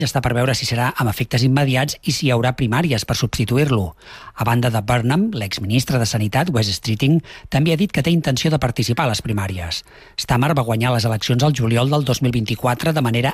està per veure si serà amb efectes immediats i si hi haurà primàries per substituir-lo. A banda de Burnham, l'exministre de Sanitat, Wes Streeting, també ha dit que té intenció de participar a les primàries. Stammer va guanyar les eleccions al juliol del 2024 de manera